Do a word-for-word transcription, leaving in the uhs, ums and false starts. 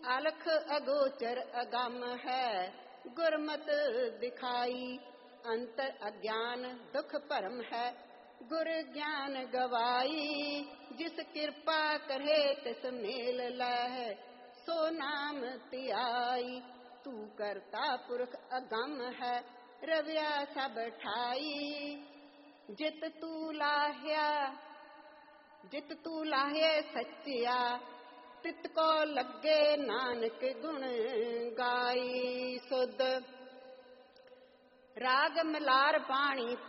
अलख अगोचर अगम है, गुरमत दिखाई। अंतर अज्ञान दुख भरम है, गुर ज्ञान गवाई। जिस कृपा करे तिस मेल लह, सो नाम तियाई। तू करता पुरख अगम है, रविया सब ठाई। जित तू लाह्या जित तू लाहे सच्चिया, तित को लगे नानक गुण गाई। सुध राग मलार पाणी